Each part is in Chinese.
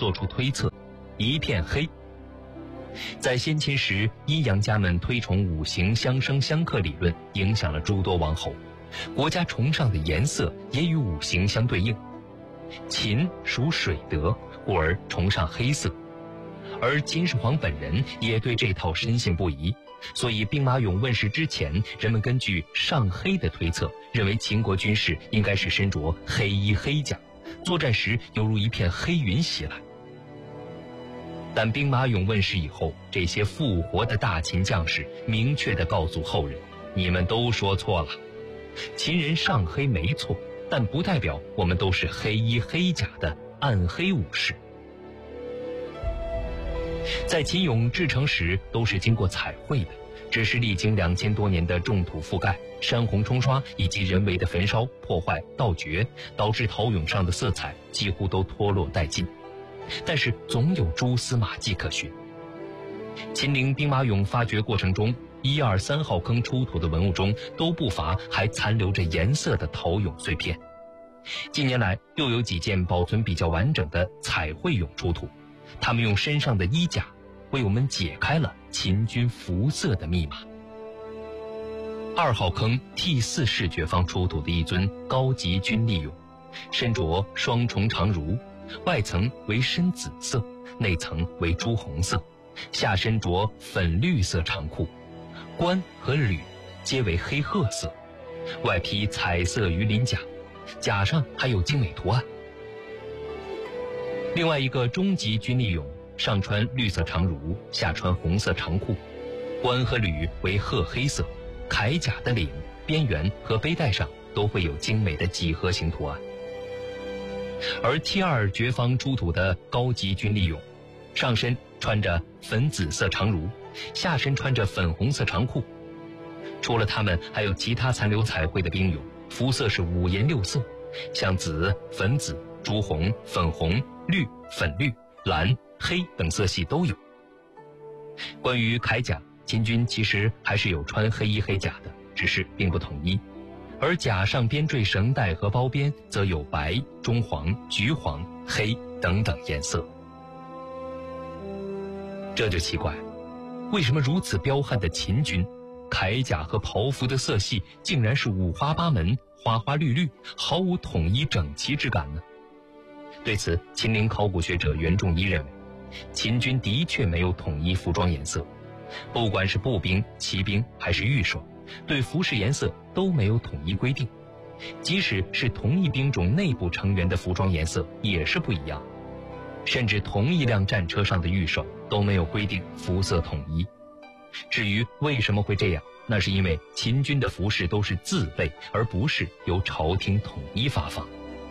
做出推测：一片黑。在先秦时，阴阳家们推崇五行相生相克理论，影响了诸多王侯。国家崇尚的颜色也与五行相对应。秦属水德，故而崇尚黑色。而秦始皇本人也对这套深信不疑，所以兵马俑问世之前，人们根据上黑的推测，认为秦国军士应该是身着黑衣黑甲，作战时犹如一片黑云袭来。但兵马俑问世以后，这些复活的大秦将士明确地告诉后人，你们都说错了，秦人上黑没错，但不代表我们都是黑衣黑甲的暗黑武士。在秦俑制成时都是经过彩绘的，只是历经2000多年的重土覆盖、山洪冲刷以及人为的焚烧、破坏、盗掘，导致陶俑上的色彩几乎都脱落殆尽。但是总有蛛丝马迹可循。秦陵兵马俑发掘过程中，1、2、3号坑出土的文物中都不乏还残留着颜色的陶俑碎片。近年来又有几件保存比较完整的彩绘俑出土，他们用身上的衣甲为我们解开了秦军服色的密码。2号坑T4视觉方出土的一尊高级军力俑，身着双重长襦，外层为深紫色，内层为朱红色，下身着粉绿色长裤，冠和履皆为黑褐色，外披彩色鱼鳞甲，甲上还有精美图案。另外一个中级军力俑，上穿绿色长襦，下穿红色长裤，冠和履为褐黑色，铠甲的领、边缘和背带上都会有精美的几何形图案。而T2绝方出土的高级军力俑，上身穿着粉紫色长襦，下身穿着粉红色长裤。除了他们，还有其他残留彩绘的兵俑，肤色是5颜6色，像紫、粉紫、朱红、粉红、绿、粉绿、蓝、黑等色系都有。关于铠甲，秦军其实还是有穿黑衣黑甲的，只是并不统一。而甲上编缀绳带和包边则有白、棕黄、橘黄、黑等等颜色。这就奇怪，为什么如此彪悍的秦军，铠甲和袍服的色系竟然是五花八门、花花绿绿，毫无统一整齐之感呢？对此，秦陵考古学者袁仲一认为，秦军的确没有统一服装颜色，不管是步兵、骑兵还是御手，对服饰颜色都没有统一规定，即使是同一兵种内部成员的服装颜色也是不一样，甚至同一辆战车上的御手都没有规定肤色统一。至于为什么会这样，那是因为秦军的服饰都是自备，而不是由朝廷统一发放。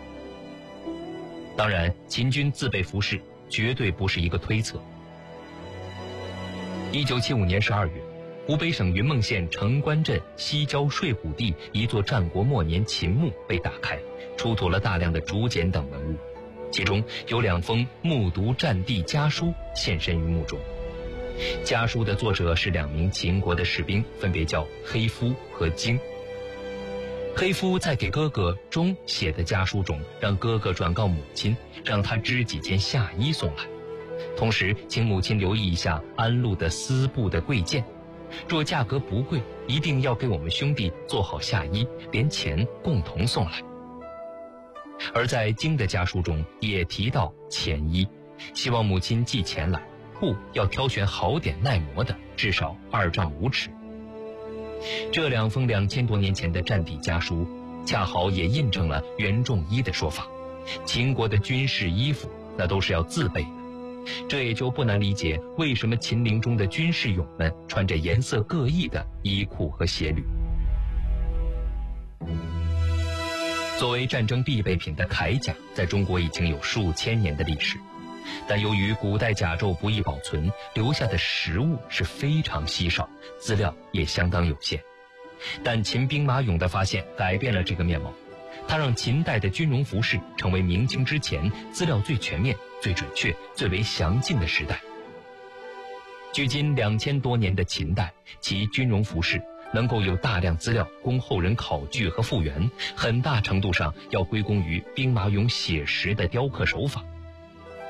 当然，秦军自备服饰绝对不是一个推测。1975年12月，湖北省云梦县城关镇西郊睡虎地一座战国末年秦墓被打开，出土了大量的竹简等文物，其中有2封目睹战地家书现身于墓中。家书的作者是2名秦国的士兵，分别叫黑夫和荆。黑夫在给哥哥钟写的家书中，让哥哥转告母亲，让他织几件夏衣送来，同时请母亲留意一下安陆的丝布的贵贱，若价格不贵，一定要给我们兄弟做好夏衣，连钱共同送来。而在荆的家书中也提到钱衣，希望母亲寄钱来，布要挑选好点耐磨的，至少2丈5尺。这2封2000多年前的战地家书，恰好也印证了袁仲一的说法，秦国的军事衣服那都是要自备的。这也就不难理解为什么秦陵中的军士俑们穿着颜色各异的衣裤和鞋履。作为战争必备品的铠甲，在中国已经有数千年的历史，但由于古代甲胄不易保存，留下的实物是非常稀少，资料也相当有限。但秦兵马俑的发现改变了这个面貌，它让秦代的军容服饰成为明清之前资料最全面、最准确、最为详尽的时代。距今2000多年的秦代，其军容服饰能够有大量资料供后人考据和复原，很大程度上要归功于兵马俑写实的雕刻手法。